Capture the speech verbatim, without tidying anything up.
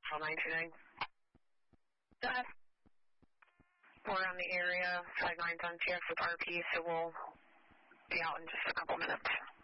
nine two nine. Go ahead. We're on the area, flag lines on T X with R P, so we'll be out in just a couple minutes.